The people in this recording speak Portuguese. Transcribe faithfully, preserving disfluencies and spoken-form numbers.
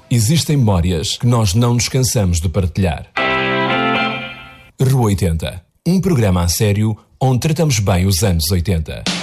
Existem memórias que nós não nos cansamos de partilhar. Rua oitenta, um programa a sério onde tratamos bem os anos oitenta.